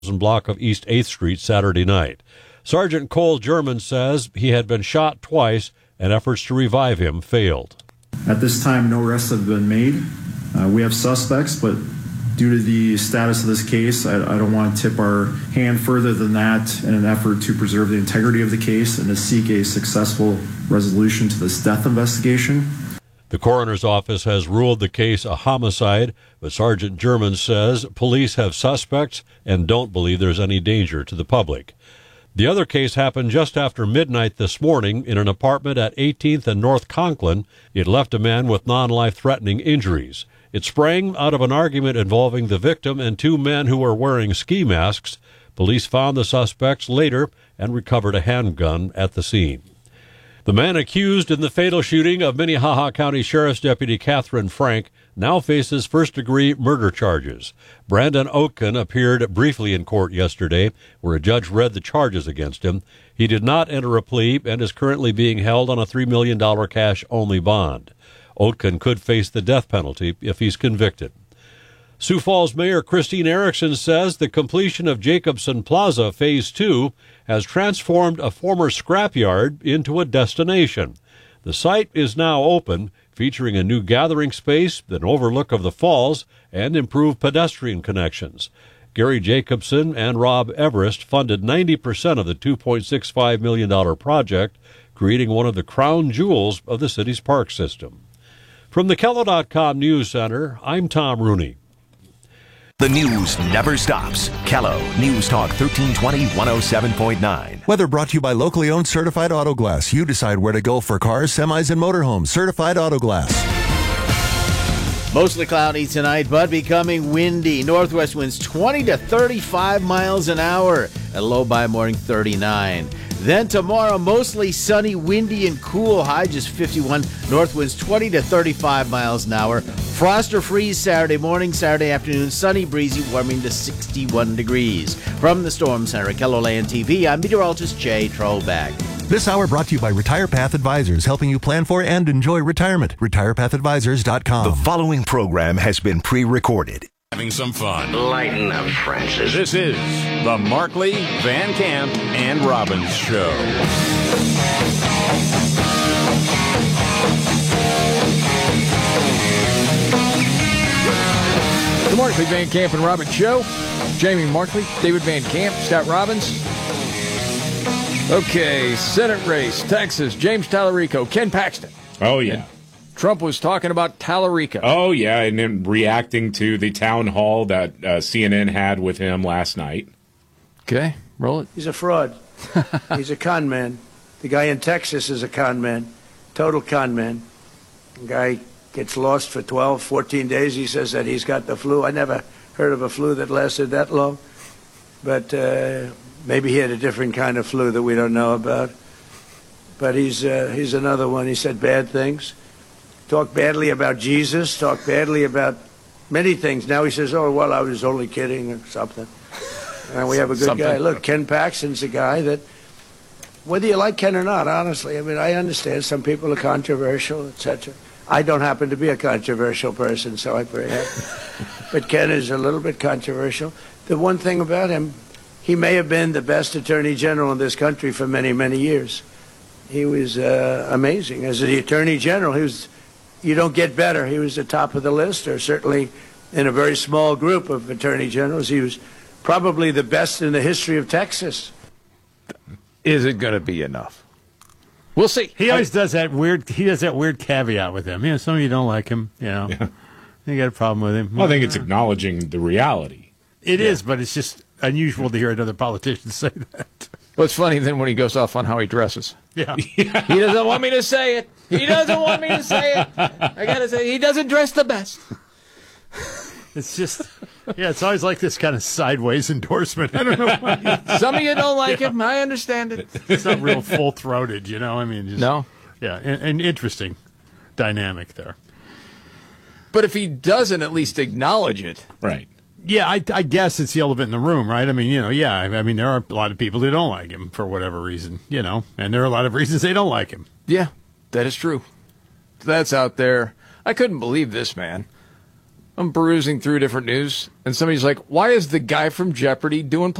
block of East 8th Street Saturday night. Sergeant Cole German says he had been shot twice and efforts to revive him failed. At this time, no arrests have been made. We have suspects, but due to the status of this case, I don't want to tip our hand further than that in an effort to preserve the integrity of the case and to seek a successful resolution to this death investigation. The coroner's office has ruled the case a homicide, but Sergeant German says police have suspects and don't believe there's any danger to the public. The other case happened just after midnight this morning in an apartment at 18th and North Conklin. It left a man with non-life-threatening injuries. It sprang out of an argument involving the victim and two men who were wearing ski masks. Police found the suspects later and recovered a handgun at the scene. The man accused in the fatal shooting of Minnehaha County Sheriff's Deputy Catherine Frank now faces first-degree murder charges. Brandon Oatkin appeared briefly in court yesterday, where a judge read the charges against him. He did not enter a plea and is currently being held on a $3 million cash-only bond. Oatkin could face the death penalty if he's convicted. Sioux Falls Mayor Christine Erickson says the completion of Jacobson Plaza Phase 2 has transformed a former scrapyard into a destination. The site is now open, featuring a new gathering space, an overlook of the falls, and improved pedestrian connections. Gary Jacobson and Rob Everest funded 90% of the $2.65 million project, creating one of the crown jewels of the city's park system. From the KELO.com News Center, I'm Tom Rooney. The news never stops. KELO News Talk 1320 107.9. Weather brought to you by locally owned Certified Auto Glass. You decide where to go for cars, semis, and motorhomes. Certified Auto Glass. Mostly cloudy tonight, but becoming windy. Northwest winds 20 to 35 miles an hour. A low by morning 39. Then tomorrow, mostly sunny, windy, and cool. High just 51. North winds 20 to 35 miles an hour. Frost or freeze Saturday morning, Saturday afternoon. Sunny, breezy, warming to 61 degrees. From the Storm Center at KELOLAND TV, I'm meteorologist Jay Trollback. This hour brought to you by Retire Path Advisors, helping you plan for and enjoy retirement. RetirePathAdvisors.com. The following program has been pre-recorded. Having some fun. Lighten up, Francis. This is the Markley, Van Camp, and Robbins Show. The Markley, Van Camp, and Robbins Show. Jamie Markley, David Van Camp, Scott Robbins. Okay, Senate race, Texas, James Tallarico, Ken Paxton. Oh, yeah. Trump was talking about Tallarico. Oh, yeah, and then reacting to the town hall that CNN had with him last night. Okay, roll it. He's a fraud. He's a con man. The guy in Texas is a con man, total con man. The guy gets lost for 12, 14 days. He says that he's got the flu. I never heard of a flu that lasted that long. But maybe he had a different kind of flu that we don't know about. But he's another one. He said bad things. Talk badly about Jesus, talk badly about many things. Now he says, oh, well, I was only kidding or something. And we have a good guy. Look, Ken Paxton's a guy that, whether you like Ken or not, honestly, I mean, I understand some people are controversial, etc. I don't happen to be a controversial person, so I'm very happy. But Ken is a little bit controversial. The one thing about him, he may have been the best attorney general in this country for many, many years. He was amazing. As the attorney general, he was... You don't get better. He was the top of the list, or certainly in a very small group of attorney generals. He was probably the best in the history of Texas. Is it going to be enough? We'll see. He always does that weird. He does that weird caveat with him. You know, some of you don't like him. You know, you got a problem with him. Well, I think it's acknowledging the reality. It is, but it's just unusual to hear another politician say that. Well, it's funny then when he goes off on how he dresses. Yeah. He doesn't want me to say it. He doesn't want me to say it. I got to say, he doesn't dress the best. It's just, it's always like this kind of sideways endorsement. I don't know why. Some of you don't like him. I understand it. It's not real full-throated, you know? I mean, just, no. Yeah, an interesting dynamic there. But if he doesn't at least acknowledge it. Right. Yeah, I guess it's the elephant in the room, right? I mean, you know, yeah, I mean, there are a lot of people who don't like him for whatever reason, you know, and there are a lot of reasons they don't like him. Yeah, that is true. That's out there. I couldn't believe this, man. I'm perusing through different news, and somebody's like, why is the guy from Jeopardy doing